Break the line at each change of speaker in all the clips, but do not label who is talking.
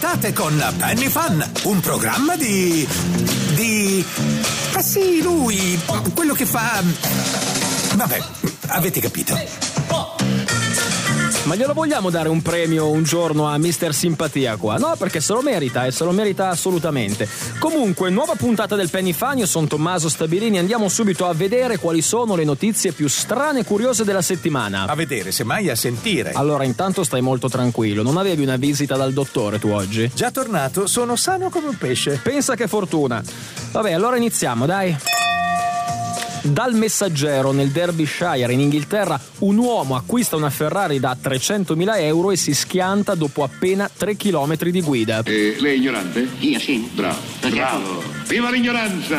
State con Penny Fun, un programma di... Ah sì, lui, quello che fa... Vabbè, avete capito.
Ma glielo vogliamo dare un premio un giorno a Mister Simpatia qua? No, perché se lo merita, e se lo merita assolutamente. Comunque, nuova puntata del Penny Fun, io sono Tommaso Stabilini, andiamo subito a vedere quali sono le notizie più strane e curiose della settimana.
A vedere, semmai a sentire.
Allora, intanto stai molto tranquillo, non avevi una visita dal dottore tu oggi?
Già tornato, sono sano come un pesce.
Pensa che fortuna. Vabbè, allora iniziamo, dai. Dal Messaggero, nel Derbyshire, in Inghilterra, un uomo acquista una Ferrari da 300.000 euro e si schianta dopo appena 3 chilometri di guida.
Lei è ignorante?
Io sì.
Bravo. Bravo. Viva l'ignoranza!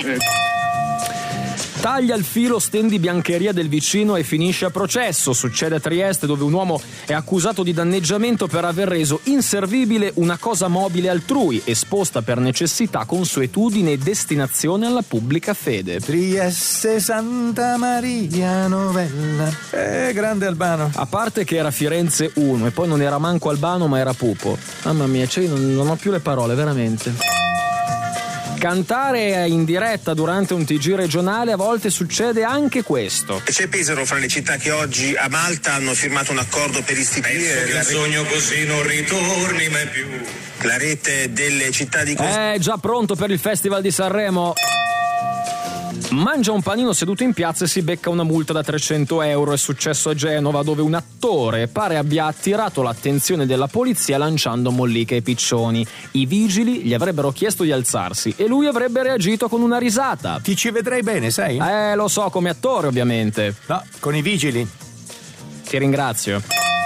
Taglia il filo, stendi biancheria del vicino e finisce a processo. Succede a Trieste, dove un uomo è accusato di danneggiamento per aver reso inservibile una cosa mobile altrui, esposta per necessità, consuetudine e destinazione alla pubblica fede.
Trieste, Santa Maria Novella. Grande Albano.
A parte che era Firenze 1 e poi non era manco Albano ma era Pupo. Mamma mia, cioè non ho più le parole, veramente. Cantare in diretta durante un TG regionale, a volte succede anche questo.
C'è Pesaro fra le città che oggi a Malta hanno firmato un accordo per istituire
un sogno così non ritorni mai più.
La rete delle città di
già pronto per il Festival di Sanremo. Mangia un panino seduto in piazza e si becca una multa da 300 euro. È successo a Genova, dove un attore pare abbia attirato l'attenzione della polizia lanciando molliche ai piccioni. I vigili gli avrebbero chiesto di alzarsi e lui avrebbe reagito con una risata.
Ti ci vedrei bene, sai?
Lo so, come attore ovviamente.
No, con i vigili.
Ti ringrazio.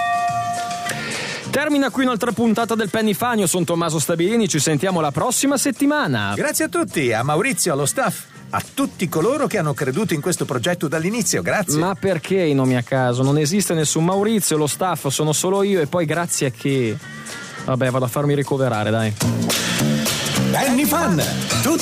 Termina qui un'altra puntata del Penny Fun. Io sono Tommaso Stabilini, ci sentiamo la prossima settimana.
Grazie a tutti, a Maurizio, allo staff, a tutti coloro che hanno creduto in questo progetto dall'inizio, grazie.
Ma perché i nomi a caso? Non esiste nessun Maurizio, lo staff sono solo io, e poi grazie a chi? Vabbè, vado a farmi ricoverare, dai.
Penny Fun,